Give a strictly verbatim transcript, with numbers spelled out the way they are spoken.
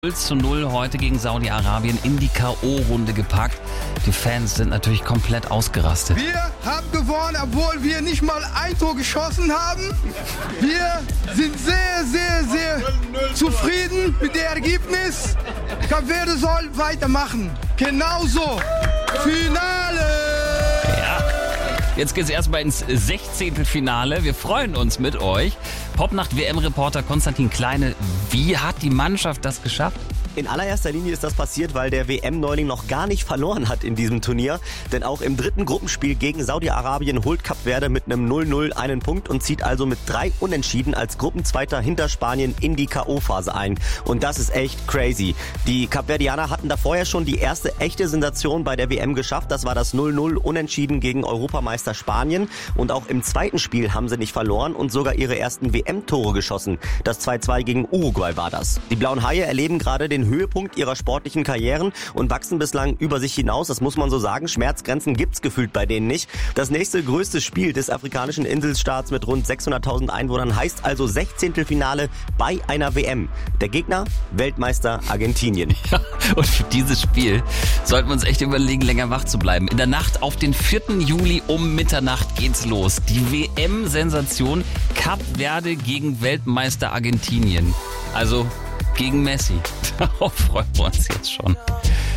null zu null heute gegen Saudi-Arabien in die K O-Runde gepackt. Die Fans sind natürlich komplett ausgerastet. Wir haben gewonnen, obwohl wir nicht mal ein Tor geschossen haben. Wir sind sehr, sehr, sehr zufrieden mit dem Ergebnis. Cape Verde soll weitermachen. Genauso. Finale! Jetzt geht's erstmal ins Sechzehntelfinale. Wir freuen uns mit euch. Popnacht-W M-Reporter Konstantin Kleine, wie hat die Mannschaft das geschafft? In allererster Linie ist das passiert, weil der W M-Neuling noch gar nicht verloren hat in diesem Turnier. Denn auch im dritten Gruppenspiel gegen Saudi-Arabien holt Cape Verde mit einem null null einen Punkt und zieht also mit drei Unentschieden als Gruppenzweiter hinter Spanien in die K O-Phase ein. Und das ist echt crazy. Die Kapverdianer hatten da vorher schon die erste echte Sensation bei der W M geschafft. Das war das null null Unentschieden gegen Europameister Spanien. Und auch im zweiten Spiel haben sie nicht verloren und sogar ihre ersten W M-Tore geschossen. Das zwei zwei gegen Uruguay war das. Die Blauen Haie erleben gerade den Höhepunkt ihrer sportlichen Karrieren und wachsen bislang über sich hinaus, das muss man so sagen. Schmerzgrenzen gibt's gefühlt bei denen nicht. Das nächste größte Spiel des afrikanischen Inselstaats mit rund sechshunderttausend Einwohnern heißt also Sechzehntelfinale bei einer W M. Der Gegner? Weltmeister Argentinien. Ja, und für dieses Spiel sollten wir uns echt überlegen, länger wach zu bleiben. In der Nacht auf den vierten Juli um Mitternacht geht's los. Die W M-Sensation Cape Verde gegen Weltmeister Argentinien. Also gegen Messi. Darauf freuen wir uns jetzt schon.